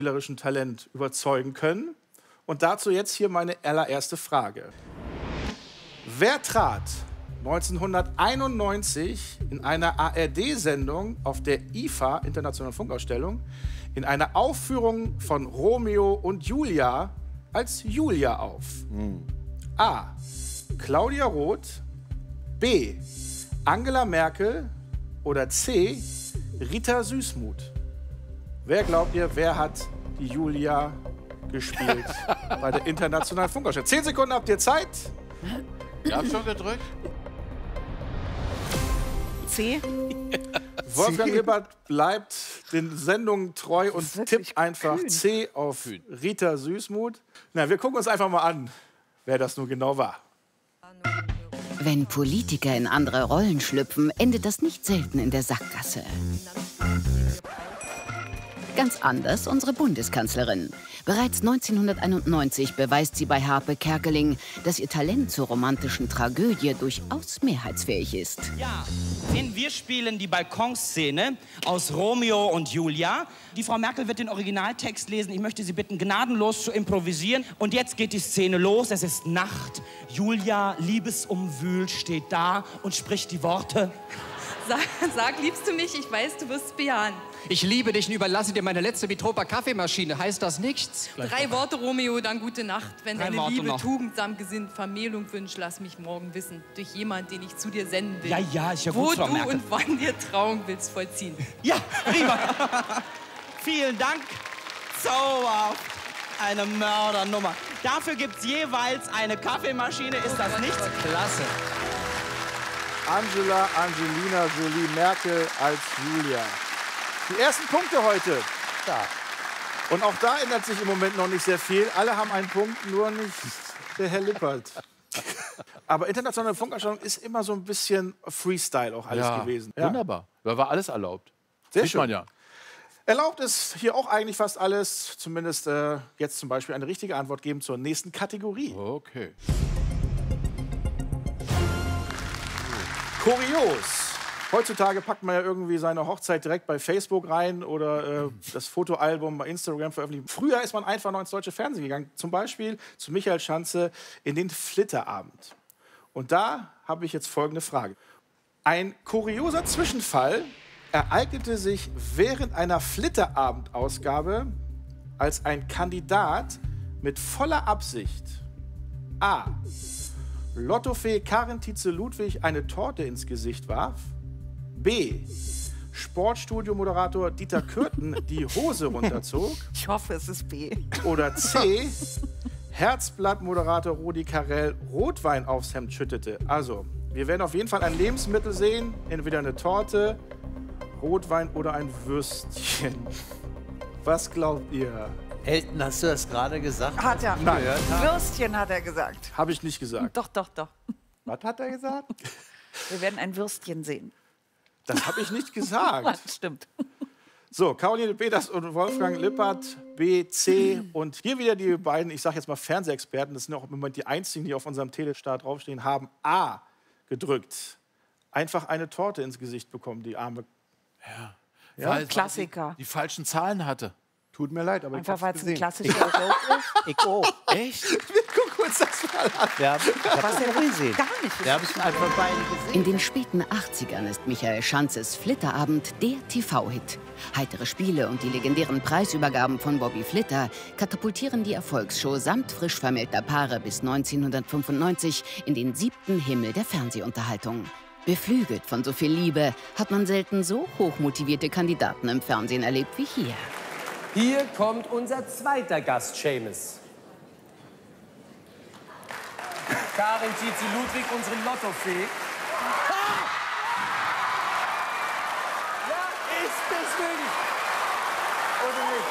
spielerischen Talent überzeugen können. Und dazu jetzt hier meine allererste Frage. Wer trat 1991 in einer ARD-Sendung auf der IFA, Internationalen Funkausstellung, in einer Aufführung von Romeo und Julia als Julia auf? A. Claudia Roth, B. Angela Merkel oder C. Rita Süßmuth? Wer glaubt ihr, wer hat die Julia gespielt bei der Internationalen Funkausstellung? 10 Sekunden habt ihr Zeit. Ich hab schon gedrückt. C. Wolfgang Lippert bleibt den Sendungen treu und tippt einfach kühn. C auf Rita Süßmuth. Na, wir gucken uns einfach mal an, wer das nun genau war. Wenn Politiker in andere Rollen schlüpfen, endet das nicht selten in der Sackgasse. Ganz anders unsere Bundeskanzlerin. Bereits 1991 beweist sie bei Harpe Kerkeling, dass ihr Talent zur romantischen Tragödie durchaus mehrheitsfähig ist. Ja, denn wir spielen die Balkonszene aus Romeo und Julia. Die Frau Merkel wird den Originaltext lesen. Ich möchte Sie bitten, gnadenlos zu improvisieren. Und jetzt geht die Szene los. Es ist Nacht. Julia, liebesumwühlt, steht da und spricht die Worte. Sag, liebst du mich? Ich weiß, du wirst es bejahen. Ich liebe dich und überlasse dir meine letzte Mitropa Kaffeemaschine. Heißt das nichts? 3 Worte, Romeo, dann gute Nacht. Wenn 3 deine Worte Liebe noch. tugendsam gesinnt Vermählung wünscht, lass mich morgen wissen. Durch jemand, den ich zu dir senden will. Ja, ja, ist ja Wo gut, Frau du Merkel. und wann dir Trauung willst vollziehen. Ja, prima. Vielen Dank. Zauberhaft. Eine Mördernummer. Dafür gibt's jeweils eine Kaffeemaschine. Ist das nicht? Klasse. Angela, Angelina Jolie Merkel als Julia. Die ersten Punkte heute. Da. Und auch da ändert sich im Moment noch nicht sehr viel. Alle haben einen Punkt, nur nicht der Herr Lippert. Aber internationale Funkausstellung ist immer so ein bisschen Freestyle auch alles gewesen. Ja. Wunderbar. Da war alles erlaubt. Sehr Sieht schön. man ja. Erlaubt ist hier auch eigentlich fast alles. Zumindest jetzt zum Beispiel eine richtige Antwort geben zur nächsten Kategorie. Okay. Kurios. Heutzutage packt man ja irgendwie seine Hochzeit direkt bei Facebook rein oder das Fotoalbum bei Instagram veröffentlichen. Früher ist man einfach noch ins deutsche Fernsehen gegangen. Zum Beispiel zu Michael Schanze in den Flitterabend. Und da habe ich jetzt folgende Frage. Ein kurioser Zwischenfall ereignete sich während einer Flitterabendausgabe, als ein Kandidat mit voller Absicht A. Lottofee Karin Tietze-Ludwig eine Torte ins Gesicht warf. B. Sportstudio-Moderator Dieter Kürten die Hose runterzog. Ich hoffe, es ist B. Oder C. Herzblatt-Moderator Rudi Carrell Rotwein aufs Hemd schüttete. Also, wir werden auf jeden Fall ein Lebensmittel sehen. Entweder eine Torte, Rotwein oder ein Würstchen. Was glaubt ihr? Elton, hast du das gerade gesagt? Hat er. Nein, Würstchen hat er gesagt. habe ich nicht gesagt. Doch, doch, doch. Was hat er gesagt? Wir werden ein Würstchen sehen. Das habe ich nicht gesagt. Stimmt. So, Caroline Peters und Wolfgang Lippert, B, C. Und hier wieder die beiden, ich sage jetzt mal Fernsehexperten, das sind auch im Moment die einzigen, die auf unserem Telestar draufstehen, haben A gedrückt. Einfach eine Torte ins Gesicht bekommen, die arme. Weil Klassiker. die falschen Zahlen hatte. Tut mir leid, aber Einfach weil ich es hab's ein gesehen. klassischer Joke ist. Ich auch. Echt? Wir gucken uns das mal an. Ja, ich Was habe er es gesehen. gar nicht Wir haben es einfach beide gesehen. In den späten 80ern ist Michael Schanzes Flitterabend der TV-Hit. Heitere Spiele und die legendären Preisübergaben von Bobby Flitter katapultieren die Erfolgsshow samt frisch vermählter Paare bis 1995 in den 7. Himmel der Fernsehunterhaltung. Beflügelt von so viel Liebe hat man selten so hochmotivierte Kandidaten im Fernsehen erlebt wie hier. Hier kommt unser zweiter Gast, Seamus. Karin Tietze-Ludwig, unsere Lottofee. Ja, ist es möglich? Oder nicht?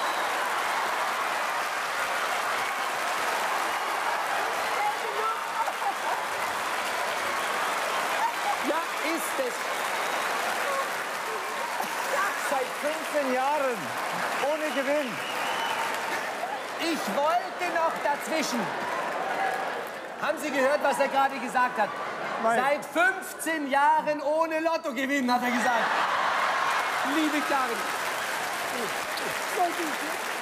Ja, ist es. Seit 15 Jahren. Ohne Gewinn. Ich wollte noch dazwischen. Haben Sie gehört, was er gerade gesagt hat? Nein. Seit 15 Jahren ohne Lottogewinn, hat er gesagt. Liebe Karin.